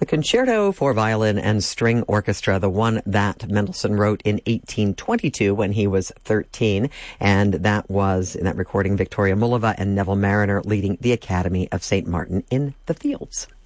Concerto for Violin and String Orchestra, the one that Mendelssohn wrote in 1822 when he was 13. And that was, in that recording, Victoria Mullova and Neville Marriner leading the Academy of St. Martin in the Fields.